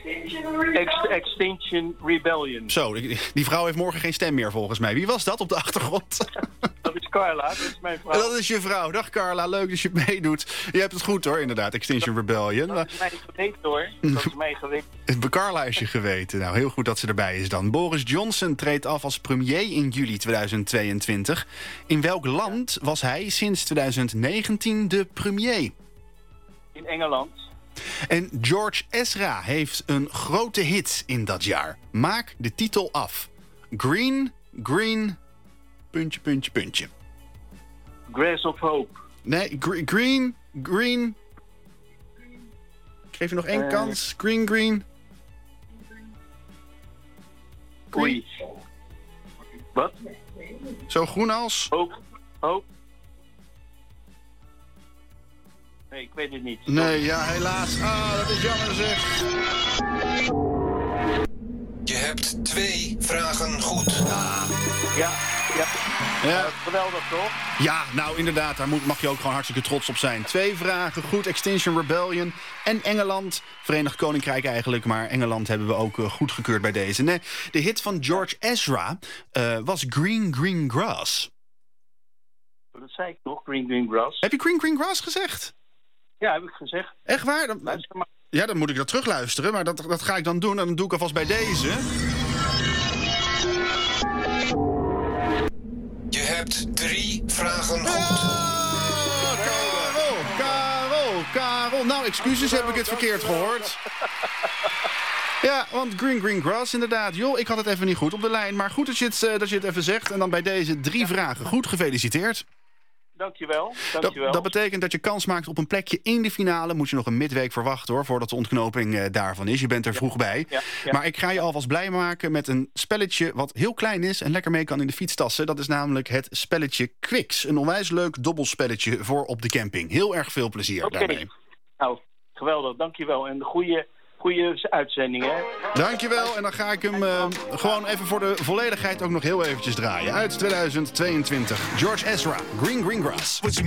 Extinction Rebellion. Zo, die vrouw heeft morgen geen stem meer volgens mij. Wie was dat op de achtergrond? Dat is Carla, dat is mijn vrouw. Dat is je vrouw. Dag Carla, leuk dat je meedoet. Je hebt het goed hoor, inderdaad, Extinction Rebellion. Dat is mij geweten hoor. Dat is mij geweten. Carla is je geweten. Nou, heel goed dat ze erbij is dan. Boris Johnson treedt af als premier in juli 2022. In welk land was hij sinds 2019 de premier? In Engeland. En George Ezra heeft een grote hit in dat jaar. Maak de titel af. Green, green, puntje, puntje, puntje. Grass of Hope. Nee, green, green. Ik geef je nog één kans. Green, green. Oei. Wat? Zo groen als? Hope. Nee, ik weet het niet. Nee, ja, helaas. Ah, dat is jammer zeg. Je hebt 2 vragen goed. Ja. Ja. Geweldig toch? Ja, nou inderdaad, daar mag je ook gewoon hartstikke trots op zijn. 2 vragen goed, Extinction Rebellion en Engeland. Verenigd Koninkrijk eigenlijk, maar Engeland hebben we ook goedgekeurd bij deze. Nee, de hit van George Ezra was Green Green Grass. Dat zei ik toch, Green Green Grass. Heb je Green Green Grass gezegd? Ja, heb ik gezegd. Echt waar? Luister maar. Ja, dan moet ik dat terugluisteren, maar dat ga ik dan doen. En dan doe ik alvast bij deze. Je hebt 3 vragen goed. Karel. Nou, excuses, heb ik het verkeerd gehoord. Ja, want Green Green Grass, inderdaad. Joh, ik had het even niet goed op de lijn. Maar goed dat je het even zegt. En dan bij deze 3 vragen. Goed, gefeliciteerd. Dankjewel. Dat betekent dat je kans maakt op een plekje in de finale. Moet je nog een midweek verwachten hoor, voordat de ontknoping daarvan is. Je bent er vroeg bij. Ja. Maar ik ga je alvast blij maken met een spelletje wat heel klein is en lekker mee kan in de fietstassen. Dat is namelijk het spelletje Quicks. Een onwijs leuk dobbelspelletje voor op de camping. Heel erg veel plezier daarmee. Nou, geweldig. Dankjewel. En goede uitzending, hè? Dankjewel. En dan ga ik hem gewoon even voor de volledigheid ook nog heel eventjes draaien. Uit 2022. George Ezra, Green Green Grass.